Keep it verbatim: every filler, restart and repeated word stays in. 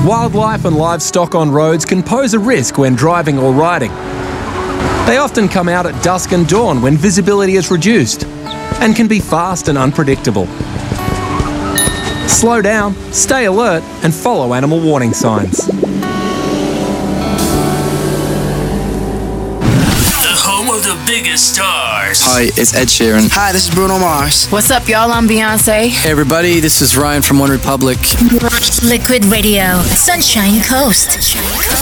Wildlife and livestock on roads can pose a risk when driving or riding. They often come out at dusk and dawn when visibility is reduced and can be fast and unpredictable. Slow down, stay alert, and follow animal warning signs. The home of the biggest stars. Hi, it's Ed Sheeran. Hi, this is Bruno Mars. What's up, y'all? I'm Beyonce. Hey, everybody, this is Ryan from One Republic. Liquid Radio, Sunshine Coast.